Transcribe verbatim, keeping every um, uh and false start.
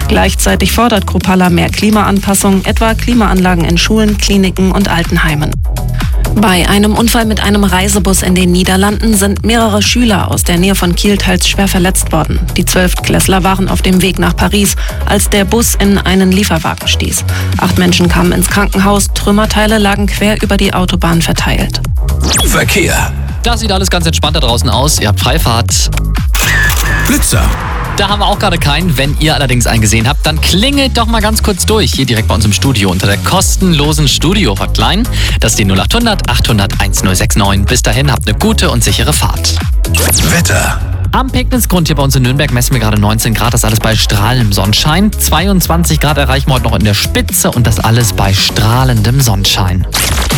Gleichzeitig fordert Kruppalla mehr Klimaanpassung, etwa Klimaanlagen in Schulen, Kliniken und Altenheimen. Bei einem Unfall mit einem Reisebus in den Niederlanden sind mehrere Schüler aus der Nähe von Kiel teils schwer verletzt worden. Die Zwölftklässler waren auf dem Weg nach Paris, als der Bus in einen Lieferwagen stieß. Acht Menschen kamen ins Krankenhaus, Trümmerteile lagen quer über die Autobahn verteilt. Verkehr. Das sieht alles ganz entspannt da draußen aus. Ihr habt Freifahrt. Blitzer. Da haben wir auch gerade keinen. Wenn ihr allerdings einen gesehen habt, dann klingelt doch mal ganz kurz durch. Hier direkt bei uns im Studio unter der kostenlosen Studio-Hotline. Das ist die null acht hundert achthundert1069. Bis dahin habt eine gute und sichere Fahrt. Wetter. Am Pegnitz-Grund hier bei uns in Nürnberg messen wir gerade neunzehn Grad. Das alles bei strahlendem Sonnenschein. zweiundzwanzig Grad erreichen wir heute noch in der Spitze und das alles bei strahlendem Sonnenschein.